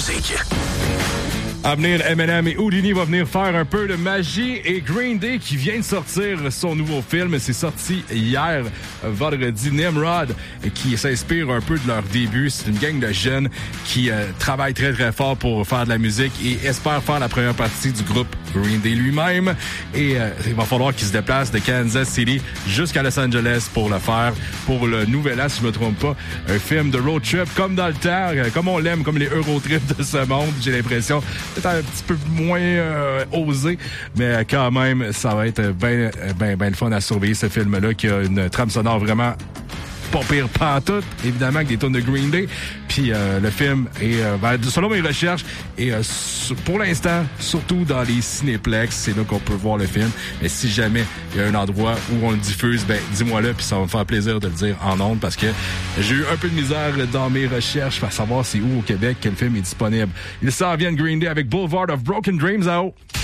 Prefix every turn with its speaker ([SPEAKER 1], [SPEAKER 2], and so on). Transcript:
[SPEAKER 1] musique.
[SPEAKER 2] À venir, Eminem et Houdini vont venir faire un peu de magie. Et Green Day qui vient de sortir son nouveau film. C'est sorti hier, vendredi. Nimrod, qui s'inspire un peu de leur début. C'est une gang de jeunes qui travaillent très, très fort pour faire de la musique et espèrent faire la première partie du groupe Green Day lui-même. Et il va falloir qu'ils se déplacent de Kansas City jusqu'à Los Angeles pour le faire. Pour le Nouvel An, si je me trompe pas. Un film de road trip comme dans le temps, comme on l'aime, comme les Eurotrips de ce monde. J'ai l'impression peut-être un petit peu moins osé, mais quand même, ça va être bien le fun à surveiller ce film-là qui a une trame sonore vraiment pas pire pantoute, évidemment, avec des tonnes de Green Day. Puis le film est, selon mes recherches, et pour l'instant, surtout dans les cinéplex, c'est là qu'on peut voir le film. Mais si jamais il y a un endroit où on le diffuse, dis-moi-le, puis ça va me faire plaisir de le dire en ondes, parce que j'ai eu un peu de misère dans mes recherches pour savoir c'est où au Québec que le film est disponible. Il s'en vient de Green Day avec Boulevard of Broken Dreams à haut.